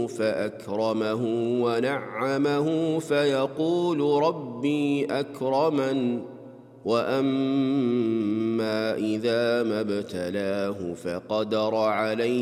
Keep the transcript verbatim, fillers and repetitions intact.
فأكرمه ونعمه فيقول ربي أكرمن وأما إذا ما ابتلاه فقدر عليه